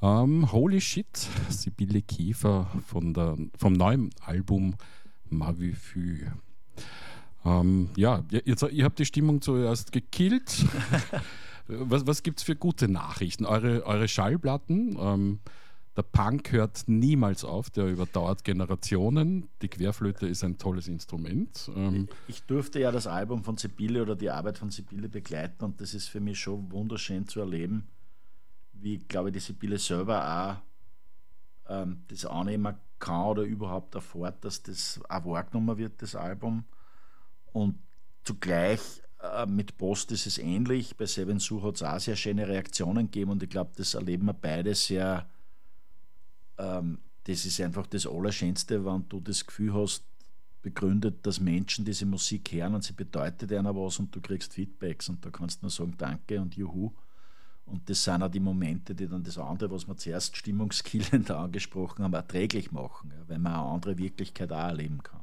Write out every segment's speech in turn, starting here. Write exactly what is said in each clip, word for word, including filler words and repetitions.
Ähm, Holy Shit, Sibylle Käfer von der, vom neuen Album Ma Vu Fü. Ähm, ja, jetzt, ihr habt die Stimmung zuerst gekillt. was was gibt es für gute Nachrichten? Eure, eure Schallplatten, ähm, der Punk hört niemals auf, der überdauert Generationen. Die Querflöte ist ein tolles Instrument. Ähm, ich durfte ja das Album von Sibylle oder die Arbeit von Sibylle begleiten und das ist für mich schon wunderschön zu erleben, wie, glaube ich, die Sibylle selber auch ähm, das annehmen kann oder überhaupt erfährt, dass das auch wahrgenommen wird, das Album. Und zugleich äh, mit Post ist es ähnlich. Bei Seven Sue hat es auch sehr schöne Reaktionen gegeben und ich glaube, das erleben wir beide sehr. Ähm, das ist einfach das Allerschönste, wenn du das Gefühl hast, begründet, dass Menschen diese Musik hören und sie bedeutet einer was und du kriegst Feedbacks und da kannst du nur sagen Danke und Juhu. Und das sind auch die Momente, die dann das andere, was wir zuerst stimmungskillend angesprochen haben, erträglich machen, ja, weil man eine andere Wirklichkeit auch erleben kann.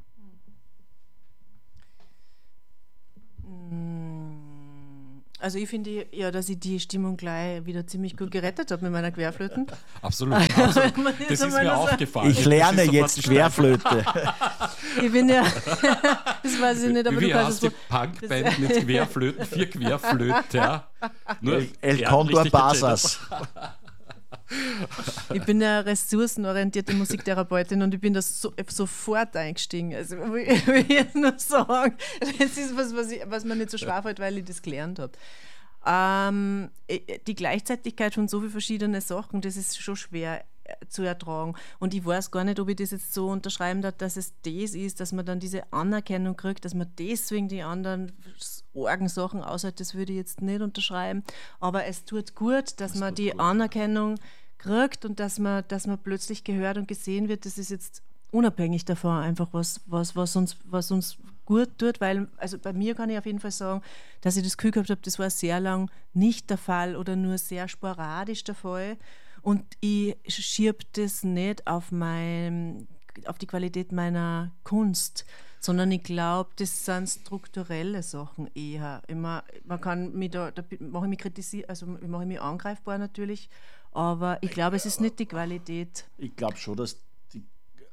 Also ich finde ja, dass ich die Stimmung gleich wieder ziemlich gut gerettet habe mit meiner Querflöten. Absolut, absolut. Das ist mir aufgefallen. Ich lerne jetzt Querflöte. Ich bin ja, das weiß ich nicht, aber Wie du kannst heißt die Punkband mit Querflöten, vier Querflöten, ja. Nur El, El Condor Basas. Ich bin ja ressourcenorientierte Musiktherapeutin und ich bin da so, sofort eingestiegen. Also ich will jetzt nur sagen, das ist was, was, ich, was mir nicht so schwer fällt, weil ich das gelernt habe. Ähm, die Gleichzeitigkeit von so vielen verschiedenen Sachen, das ist schon schwer zu ertragen. Und ich weiß gar nicht, ob ich das jetzt so unterschreiben darf, dass es das ist, dass man dann diese Anerkennung kriegt, dass man deswegen die anderen argen Sachen aushält, das würde ich jetzt nicht unterschreiben. Aber es tut gut, dass das man die gut. Anerkennung kriegt und dass man, dass man plötzlich gehört und gesehen wird. Das ist jetzt unabhängig davon einfach was, was, was, uns, was uns gut tut, weil, also bei mir kann ich auf jeden Fall sagen, dass ich das Gefühl gehabt habe, das war sehr lang nicht der Fall oder nur sehr sporadisch der Fall. Und ich schiebe das nicht auf, mein, auf die Qualität meiner Kunst, sondern ich glaube, das sind strukturelle Sachen eher. Immer, man kann mich da, da mache ich mich kritisieren, also mache ich mich angreifbar natürlich, aber ich glaube, es ist nicht die Qualität. Ich glaube schon, dass die,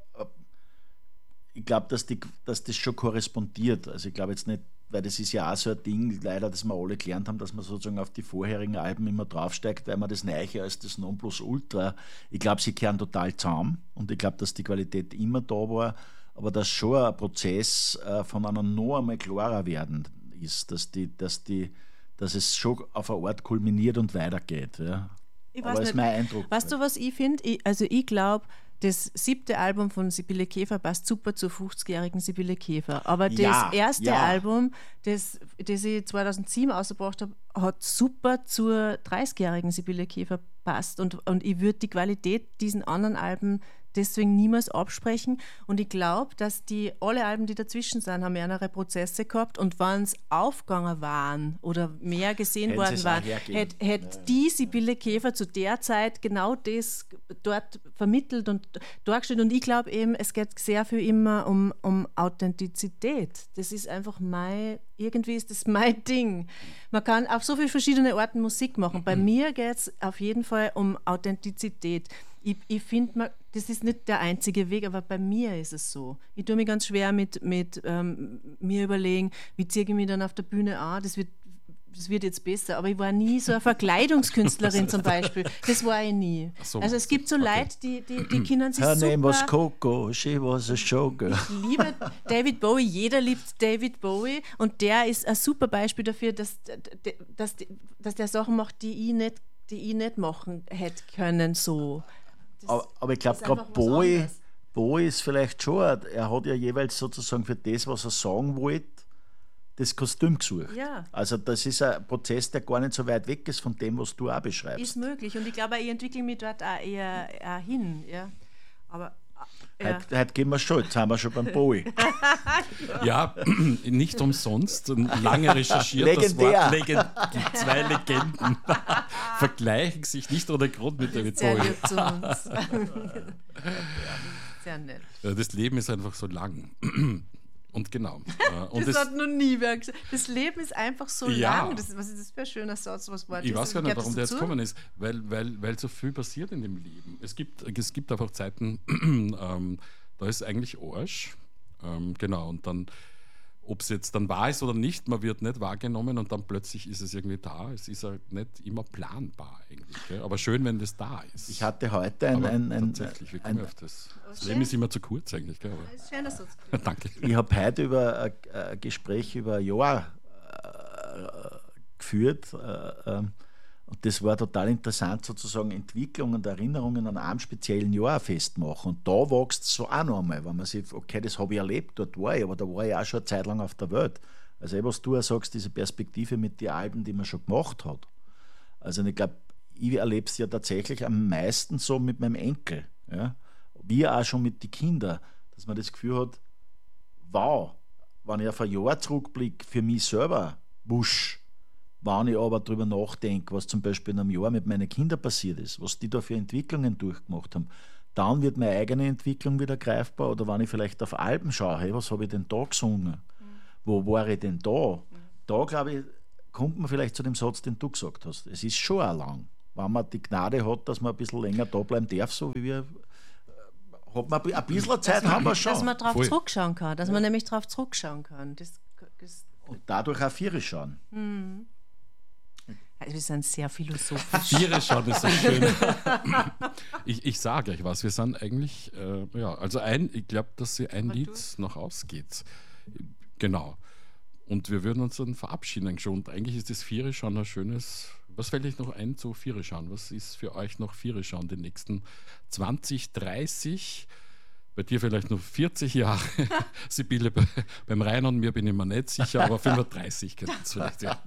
ich glaube, dass, die, dass das schon korrespondiert. Also ich glaube jetzt nicht, weil das ist ja auch so ein Ding, leider, dass wir alle gelernt haben, dass man sozusagen auf die vorherigen Alben immer draufsteigt, weil man das Neiche als das Nonplusultra, ich glaube, sie kehren total zusammen und ich glaube, dass die Qualität immer da war, aber dass schon ein Prozess äh, von einer noch einmal klarer werden ist, dass, die, dass, die, dass es schon auf eine Art kulminiert und weitergeht. Ja. Ich weiß aber nicht, ist mein Eindruck. Weißt du, was ich finde? Also ich glaube, das siebte Album von Sibylle Käfer passt super zur fünfzigjährigen Sibylle Käfer. Aber das ja, erste ja. Album, das, das ich zweitausendsieben ausgebracht habe, hat super zur dreißigjährigen Sibylle Käfer passt. Und, und ich würde die Qualität diesen anderen Alben deswegen niemals absprechen. Und ich glaube, dass die alle Alben, die dazwischen sind, haben mehrere Prozesse gehabt. Und wenn es aufgegangen waren oder mehr gesehen Hätten worden waren, hätte hätt ja. die Sibylle Käfer zu der Zeit genau das dort vermittelt und dargestellt. Und ich glaube eben, es geht sehr viel immer um, um Authentizität. Das ist einfach mein, irgendwie ist das mein Ding. Man kann auf so viele verschiedene Arten Musik machen. Bei mir geht es auf jeden Fall um Authentizität. Ich, ich finde, das ist nicht der einzige Weg, aber bei mir ist es so. Ich tue mich ganz schwer mit, mit ähm, mir überlegen, wie ziehe ich mich dann auf der Bühne an, das wird, das wird jetzt besser, aber ich war nie so eine Verkleidungskünstlerin zum Beispiel, das war ich nie. So, also es gibt so okay. Leute, die, die, die können sich Her super... Her name was Coco, she was a showgirl. Ich liebe David Bowie, jeder liebt David Bowie und der ist ein super Beispiel dafür, dass, dass, dass der Sachen macht, die ich nicht, die ich nicht machen hätte können, so. Aber, aber ich glaube, gerade Bowie, Bowie ist vielleicht schon, er hat ja jeweils sozusagen für das, was er sagen wollte, das Kostüm gesucht. Ja. Also das ist ein Prozess, der gar nicht so weit weg ist von dem, was du auch beschreibst. Ist möglich und ich glaube, ich entwickle mich dort auch eher, eher hin. Ja. Aber ja. Heute, heute gehen wir schon, jetzt sind wir schon beim Bowie. Ja, nicht umsonst, lange recherchiert, Legendär. Das Wort Legend, die zwei Legenden vergleichen sich nicht ohne Grund mit David Bowie. Sehr lieb zu uns. Sehr nett. Das Leben ist einfach so lang. Und genau. Äh, und das, das hat noch nie wer gesagt. Das Leben ist einfach so Ja. lang. Das, was ist das für ein schöner Satz? Was war Ich das? weiß gar nicht, Gehört das warum der jetzt dazu? gekommen ist, weil, weil, weil so viel passiert in dem Leben. Es gibt, es gibt einfach Zeiten, ähm, da ist eigentlich Arsch. Ähm, genau, und dann, ob es jetzt dann wahr ist oder nicht, man wird nicht wahrgenommen und dann plötzlich ist es irgendwie da. Es ist ja nicht immer planbar eigentlich. Gell? Aber schön, wenn das da ist. Ich hatte heute ein, Aber ein, ein, tatsächlich, wir ein, kommen auf das. Das schön. Leben ist immer zu kurz eigentlich. Gell? Das ist ein schöner Satz. Aber, danke. ich habe heute über ein, ein Gespräch über ein Jahr äh, geführt. Äh, ähm, und das war total interessant, sozusagen Entwicklungen und Erinnerungen an einem speziellen Jahr festmachen. Und da wächst es so auch noch einmal, wenn man sieht, okay, das habe ich erlebt, dort war ich, aber da war ich auch schon eine Zeit lang auf der Welt. Also, eh, was du auch sagst, diese Perspektive mit den Alben, die man schon gemacht hat. Also, ich glaube, ich erlebe es ja tatsächlich am meisten so mit meinem Enkel. Ja? Wie auch schon mit den Kindern, dass man das Gefühl hat, wow, wenn ich auf ein Jahr zurückblicke, für mich selber wusch, wenn ich aber darüber nachdenke, was zum Beispiel in einem Jahr mit meinen Kindern passiert ist, was die da für Entwicklungen durchgemacht haben, dann wird meine eigene Entwicklung wieder greifbar. Oder wenn ich vielleicht auf Alben schaue, hey, was habe ich denn da gesungen? Mhm. Wo war ich denn da? Mhm. Da, glaube ich, kommt man vielleicht zu dem Satz, den du gesagt hast. Es ist schon auch lang. Wenn man die Gnade hat, dass man ein bisschen länger da bleiben darf, so wie wir, hat man ein bisschen Zeit, haben wir schon. Dass man darauf Voll. zurückschauen kann. Dass man nämlich darauf zurückschauen kann. Das, das, Und dadurch auch Viere schauen. also wir sind sehr philosophisch. Tiere schauen ist so schön. ich ich sage euch was, wir sind eigentlich, äh, ja, also ein, ich glaube, dass sie ein Aber Lied du? noch ausgeht. Genau. Und wir würden uns dann verabschieden schon. Und eigentlich ist das Viere schauen ein schönes. Was fällt euch noch ein zu Viere schauen? Was ist für euch noch Viere schauen die nächsten zwanzig, dreißig? Bei dir vielleicht noch vierzig Jahre. Sibylle, bei, beim Rhein und mir bin ich mir nicht sicher, aber fünfunddreißig könnten es vielleicht ja.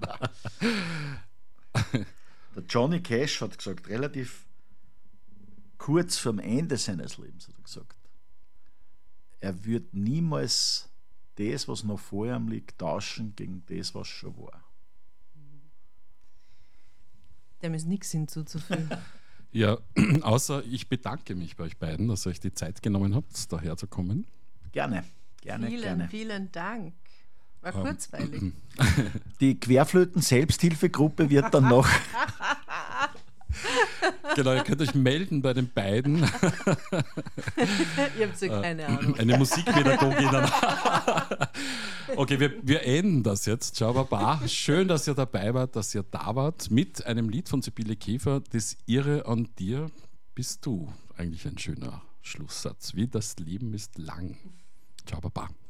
Der Johnny Cash hat gesagt, relativ kurz vorm Ende seines Lebens hat er gesagt, er wird niemals das, was noch vor ihm liegt, tauschen gegen das, was schon war. Dem ist nichts hinzuzufügen. Ja, außer ich bedanke mich bei euch beiden, dass ihr euch die Zeit genommen habt, daher zu kommen. Gerne, gerne, vielen, gerne. vielen Dank. War kurzweilig. Die Querflöten-Selbsthilfegruppe wird dann noch Genau, ihr könnt euch melden bei den beiden. Ihr habt ja keine Ahnung. Eine Musikpädagogin. Okay, wir, wir enden das jetzt. Ciao, Baba. Schön, dass ihr dabei wart, dass ihr da wart. Mit einem Lied von Sibylle Käfer, Das Irre an dir bist du. Eigentlich ein schöner Schlusssatz. Wie das Leben ist lang. Ciao, Baba.